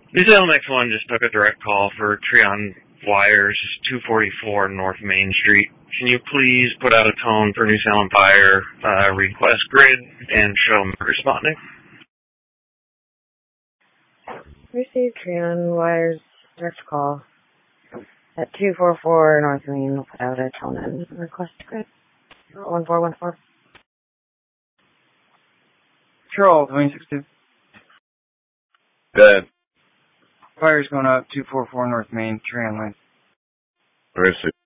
New Salem X1 just took a direct call for Treon Wires, 244 North Main Street. Can you please put out a tone for New Salem Fire, request grid, and show me responding? Received Treon Wires direct call at 244 North Main. Put out a tone and request grid. 1414. Control, 2062. Good. Fire's going up, 244 North Main, Treon Line. Receive.